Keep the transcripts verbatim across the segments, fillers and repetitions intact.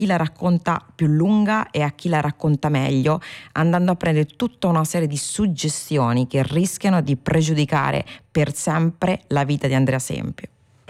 chi la racconta più lunga e a chi la racconta meglio, andando a prendere tutta una serie di suggestioni che rischiano di pregiudicare per sempre la vita di Andrea Sempio.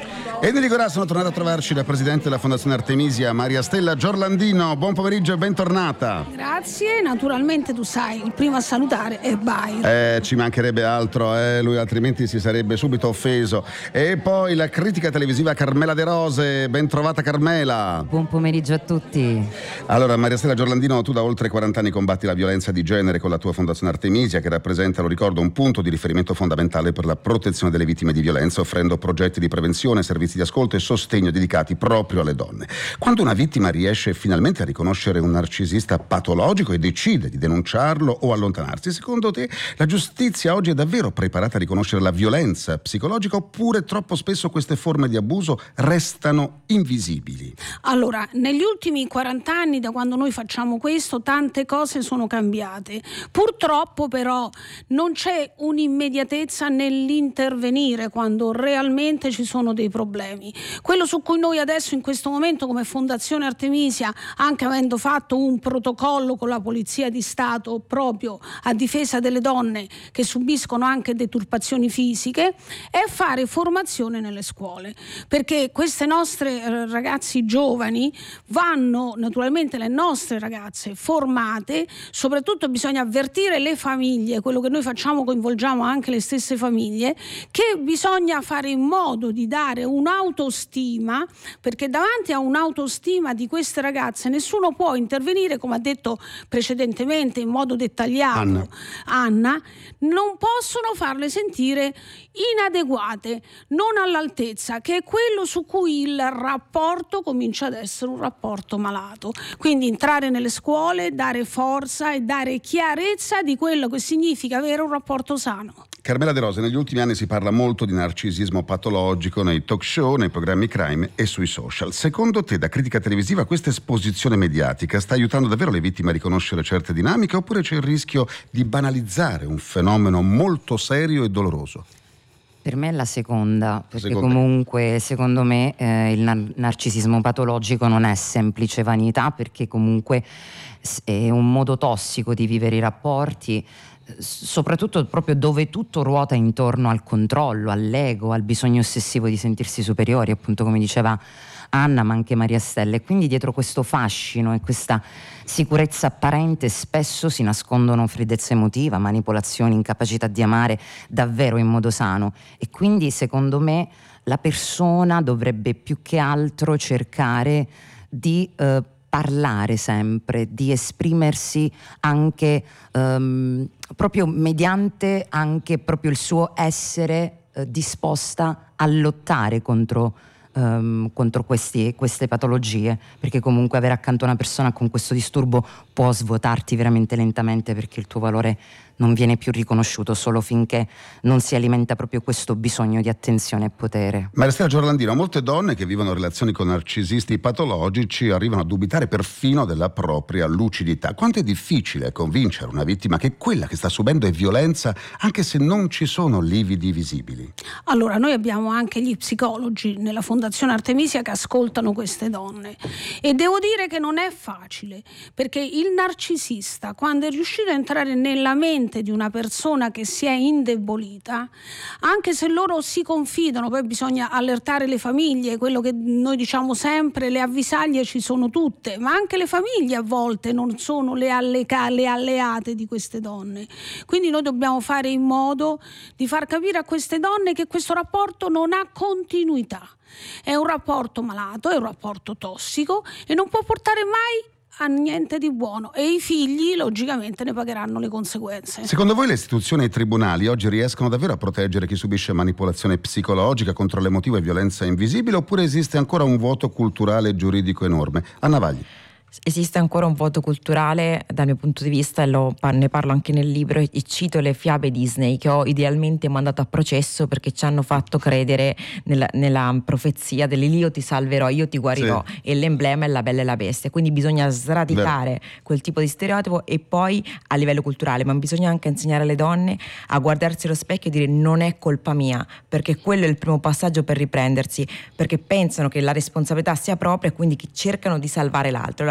E di Ligorà sono tornata a trovarci la presidente della Fondazione Artemisia, Maria Stella Giorlandino. Buon pomeriggio e bentornata. Grazie, naturalmente tu sai, il primo a salutare è Bair. Eh, ci mancherebbe altro, eh, lui altrimenti si sarebbe subito offeso. E poi la critica televisiva Carmela De Rose. Ben trovata Carmela. Buon pomeriggio a tutti. Allora, Maria Stella Giorlandino, tu da oltre quaranta anni combatti la violenza di genere con la tua Fondazione Artemisia, che rappresenta, lo ricordo, un punto di riferimento fondamentale per la protezione delle vittime di violenza, offrendo progetti di prevenzione, servizi di ascolto e sostegno dedicati proprio alle donne. Quando una vittima riesce finalmente a riconoscere un narcisista patologico e decide di denunciarlo o allontanarsi, secondo te la giustizia oggi è davvero preparata a riconoscere la violenza psicologica, oppure troppo spesso queste forme di abuso restano invisibili? Allora, negli ultimi quaranta anni, da quando noi facciamo questo, tante cose sono cambiate. Purtroppo però non c'è un'immediatezza nell'intervenire quando realmente ci sono dei problemi. Quello su cui noi adesso in questo momento come Fondazione Artemisia, anche avendo fatto un protocollo con la Polizia di Stato proprio a difesa delle donne che subiscono anche deturpazioni fisiche, è fare formazione nelle scuole, perché queste nostre ragazzi giovani vanno, naturalmente le nostre ragazze formate, soprattutto bisogna avvertire le famiglie, quello che noi facciamo coinvolgiamo anche le stesse famiglie, che bisogna fare in modo di dare un'autostima, perché davanti a un'autostima di queste ragazze nessuno può intervenire, come ha detto precedentemente in modo dettagliato Anna, Anna non possono farle sentire inadeguate, non all'altezza, che è quello su cui il rapporto comincia ad essere un rapporto malato. Quindi entrare nelle scuole, dare forza e dare chiarezza di quello che significa avere un rapporto sano. Carmela De Rose, negli ultimi anni si parla molto di narcisismo patologico nei talk show, nei programmi crime e sui social. Secondo te, da critica televisiva, questa esposizione mediatica sta aiutando davvero le vittime a riconoscere certe dinamiche, oppure c'è il rischio di banalizzare un fenomeno molto serio e doloroso? Per me è la seconda, perché seconda. comunque secondo me eh, il nar- narcisismo patologico non è semplice vanità, perché comunque è un modo tossico di vivere i rapporti, soprattutto proprio dove tutto ruota intorno al controllo, all'ego, al bisogno ossessivo di sentirsi superiori, appunto come diceva Anna, ma anche Maria Stella. E quindi dietro questo fascino e questa sicurezza apparente spesso si nascondono freddezza emotiva, manipolazioni, incapacità di amare davvero in modo sano. E quindi secondo me la persona dovrebbe più che altro cercare di eh, parlare sempre, di esprimersi anche um, proprio mediante anche proprio il suo essere uh, disposta a lottare contro, um, contro questi, queste patologie, perché comunque avere accanto una persona con questo disturbo può svuotarti veramente lentamente, perché il tuo valore non viene più riconosciuto solo finché non si alimenta proprio questo bisogno di attenzione e potere. Maria Stella Giorlandino, molte donne che vivono relazioni con narcisisti patologici arrivano a dubitare perfino della propria lucidità. Quanto è difficile convincere una vittima che quella che sta subendo è violenza, anche se non ci sono lividi visibili? Allora, noi abbiamo anche gli psicologi nella Fondazione Artemisia che ascoltano queste donne, e devo dire che non è facile, perché il narcisista, quando è riuscito a entrare nella mente di una persona che si è indebolita, anche se loro si confidano, poi bisogna allertare le famiglie, quello che noi diciamo sempre, le avvisaglie ci sono tutte, ma anche le famiglie a volte non sono le, alleca- le alleate di queste donne. Quindi noi dobbiamo fare in modo di far capire a queste donne che questo rapporto non ha continuità, è un rapporto malato, è un rapporto tossico e non può portare mai a niente di buono, e i figli logicamente ne pagheranno le conseguenze. Secondo voi le istituzioni e i tribunali oggi riescono davvero a proteggere chi subisce manipolazione psicologica, controllo emotivo e violenza invisibile, oppure esiste ancora un vuoto culturale e giuridico enorme? Anna Vagli. Esiste ancora un vuoto culturale dal mio punto di vista, e lo, ne parlo anche nel libro, e cito le fiabe Disney che ho idealmente mandato a processo perché ci hanno fatto credere nella, nella profezia dell'io ti salverò, io ti guarirò, sì. E l'emblema è la Bella e la Bestia, quindi bisogna sradicare Beh. quel tipo di stereotipo, e poi a livello culturale, ma bisogna anche insegnare alle donne a guardarsi allo specchio e dire non è colpa mia, perché quello è il primo passaggio per riprendersi, perché pensano che la responsabilità sia propria e quindi che cercano di salvare l'altro.